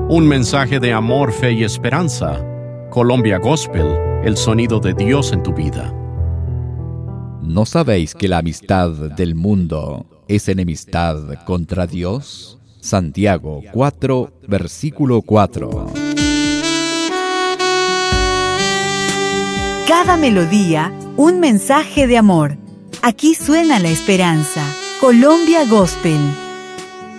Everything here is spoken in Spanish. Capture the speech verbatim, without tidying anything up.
Un mensaje de amor, fe y esperanza. Colombia Gospel, el sonido de Dios en tu vida. ¿No sabéis que la amistad del mundo es enemistad contra Dios? Santiago cuatro, versículo cuatro. Cada melodía, un mensaje de amor. Aquí suena la esperanza. Colombia Gospel.